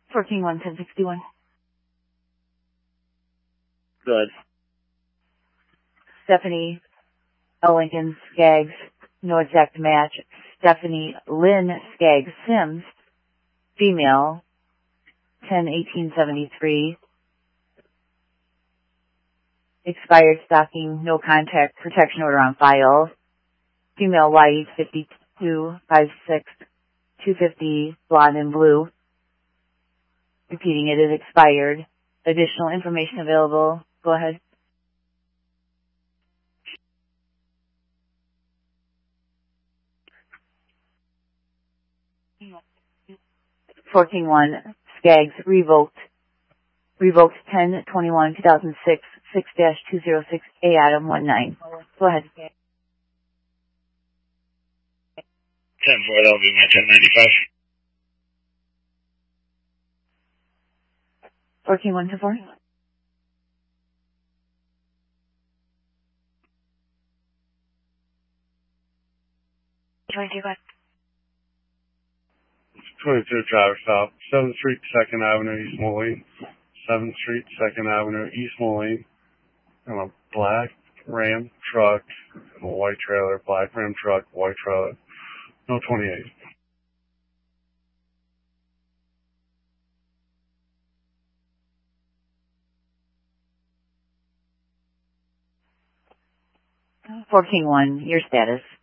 14-1-1061. Good. Stephanie L. Lincoln Skaggs, no exact match. Stephanie Lynn Skaggs Sims, female, 10-18-73. Expired stocking, no contact, protection order on file. Female white, 52, 5'6", 250, blonde and blue. Repeating it is expired. Additional information available. Go ahead. (14-1) Skaggs revoked. Revoked 10/21/2006 6-206 A Adam 19. Go ahead. 10-4, that'll be my 1095. 14-1-4. (22) 22 driver stop, 7th Street, 2nd Avenue, East Moline. 7th Street, 2nd Avenue, East Moline. And a black Ram truck, and a white trailer, black Ram truck, white trailer. No 28. (14-1) Your status.